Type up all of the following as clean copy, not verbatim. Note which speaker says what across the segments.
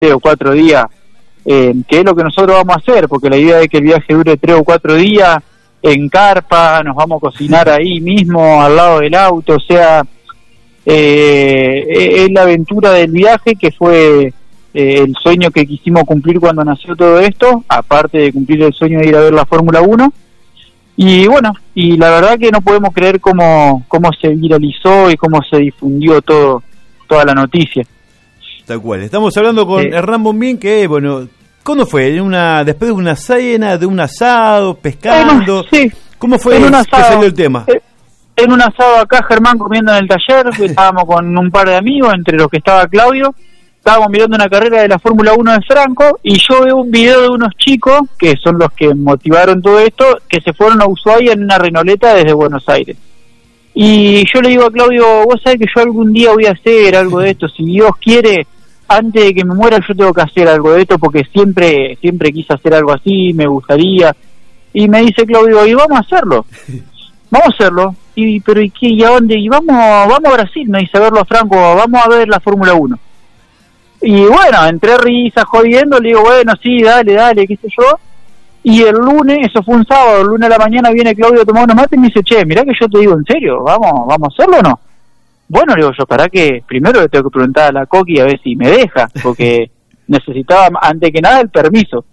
Speaker 1: 3 o 4 días, que es lo que nosotros vamos a hacer, porque la idea es que el viaje dure 3 o 4 días en carpa, nos vamos a cocinar ahí mismo, al lado del auto, o sea, es la aventura del viaje que fue el sueño que quisimos cumplir cuando nació todo esto, aparte de cumplir el sueño de ir a ver la Fórmula 1. Y bueno, y la verdad que no podemos creer cómo se viralizó y cómo se difundió toda la noticia.
Speaker 2: Tal cual. Estamos hablando con Hernán Bombín, que, bueno, ¿cómo fue? Después de una cena, de un asado, pescando.
Speaker 1: Sí.
Speaker 2: ¿Cómo fue que salió el tema?
Speaker 1: En un asado acá, Germán, comiendo en el taller, estábamos con un par de amigos, entre los que estaba Claudio, estábamos mirando una carrera de la Fórmula 1 de Franco, y yo veo un video de unos chicos, que son los que motivaron todo esto, que se fueron a Ushuaia en una renoleta desde Buenos Aires. Y yo le digo a Claudio, vos sabés que yo algún día voy a hacer algo de esto, si Dios quiere, antes de que me muera yo tengo que hacer algo de esto, porque siempre quise hacer algo así, me gustaría. Y me dice Claudio, y vamos a hacerlo. Vamos a hacerlo. Pero ¿y qué? ¿Y a dónde? Y vamos a Brasil, me dice, a verlo a Franco, vamos a ver la Fórmula 1. Y bueno, entre risas, jodiendo, le digo, bueno, sí, dale, qué sé yo. Y el lunes, eso fue un sábado, el lunes a la mañana viene Claudio a tomar unos mates y me dice, che, mirá que yo te digo en serio, ¿vamos a hacerlo o no? Bueno, le digo yo, para que primero le tengo que preguntar a la Coqui a ver si me deja, porque necesitaba, antes que nada, el permiso.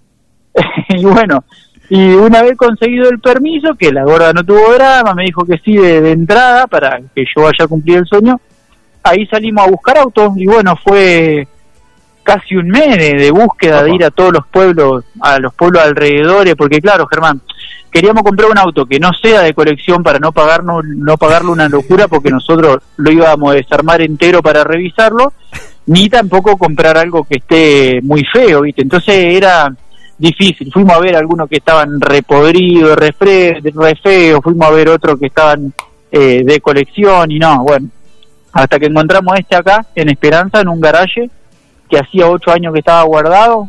Speaker 1: Y bueno, y una vez conseguido el permiso, que la gorda no tuvo drama, me dijo que sí de entrada, para que yo vaya a cumplir el sueño, ahí salimos a buscar autos, y bueno, fue casi un mes de búsqueda, de ir a todos los pueblos, a los pueblos alrededores, porque claro, Germán, queríamos comprar un auto que no sea de colección para no pagarlo una locura, porque nosotros lo íbamos a desarmar entero para revisarlo, ni tampoco comprar algo que esté muy feo, ¿viste? Entonces era difícil. Fuimos a ver algunos que estaban repodridos, re feos, fuimos a ver otros que estaban de colección, y no, bueno, hasta que encontramos este acá, en Esperanza, en un garaje, que hacía 8 años que estaba guardado,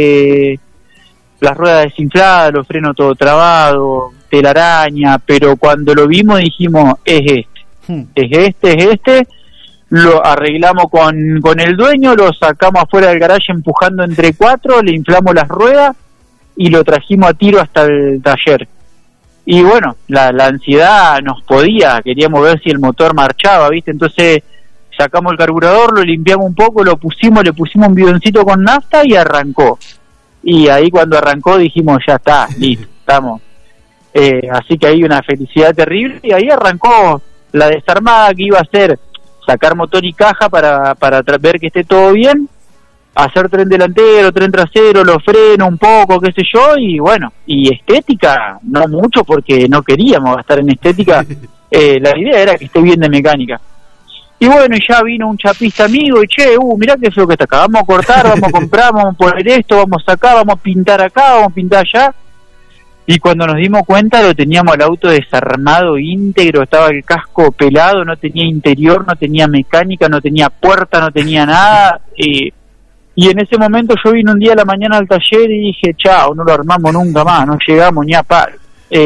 Speaker 1: las ruedas desinfladas, los frenos todo trabado, telaraña, pero cuando lo vimos dijimos, es este, lo arreglamos con el dueño, lo sacamos afuera del garaje empujando entre 4, le inflamos las ruedas y lo trajimos a tiro hasta el taller. Y bueno, la ansiedad nos podía, queríamos ver si el motor marchaba, ¿viste? Entonces sacamos el carburador, lo limpiamos un poco, le pusimos un bidoncito con nafta y arrancó. Y ahí cuando arrancó dijimos, ya está, listo, estamos. Así que ahí una felicidad terrible, y ahí arrancó la desarmada que iba a ser sacar motor y caja para ver que esté todo bien, hacer tren delantero, tren trasero, los frenos un poco, qué sé yo, y bueno, y estética, no mucho porque no queríamos gastar en estética, la idea era que esté bien de mecánica. Y bueno, y ya vino un chapista amigo y che, mirá qué feo que está acá, vamos a cortar, vamos a comprar, vamos a poner esto, vamos a sacar, vamos a pintar acá, vamos a pintar allá. Y cuando nos dimos cuenta lo teníamos el auto desarmado íntegro, estaba el casco pelado, no tenía interior, no tenía mecánica, no tenía puerta, no tenía nada. Y en ese momento yo vine un día a la mañana al taller y dije, chao, no lo armamos nunca más, no llegamos ni a palo.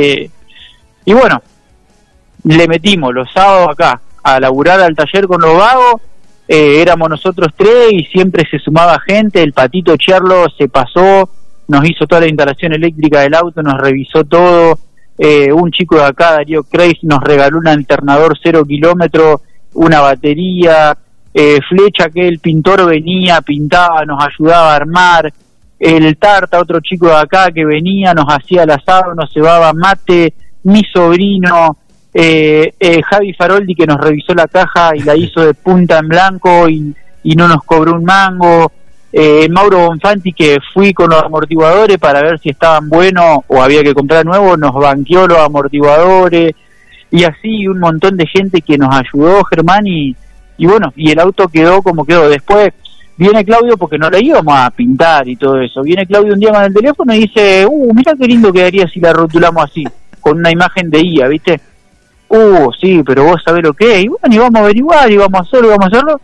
Speaker 1: Y bueno, le metimos los sábados acá a laburar al taller con los vagos, éramos nosotros 3 y siempre se sumaba gente, el Patito Cherlo se pasó, nos hizo toda la instalación eléctrica del auto, nos revisó todo, un chico de acá, Darío Kreis, nos regaló un alternador 0 kilómetros, una batería, Flecha, que el pintor venía, pintaba, nos ayudaba a armar, el Tarta, otro chico de acá que venía, nos hacía el asado, nos cebaba mate, mi sobrino, Javi Faroldi, que nos revisó la caja y la hizo de punta en blanco y no nos cobró un mango, Mauro Bonfanti, que fui con los amortiguadores para ver si estaban buenos o había que comprar nuevos, nos banqueó los amortiguadores, y así un montón de gente que nos ayudó, Germán, y bueno, y el auto quedó como quedó. Después viene Claudio, porque no le íbamos a pintar y todo eso, viene Claudio un día con el teléfono y dice, mira qué lindo quedaría si la rotulamos así, con una imagen de IA, ¿viste? Sí, pero vos sabés lo que es. Y bueno, y vamos a averiguar, y vamos a hacerlo.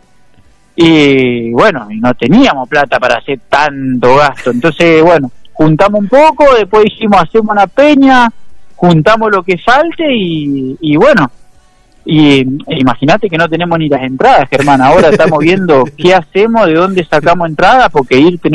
Speaker 1: Y bueno, y no teníamos plata para hacer tanto gasto. Entonces, bueno, juntamos un poco, después dijimos, hacemos una peña, juntamos lo que falte y bueno, Y imagínate que no tenemos ni las entradas, Germán. Ahora estamos viendo qué hacemos, de dónde sacamos entradas, porque irte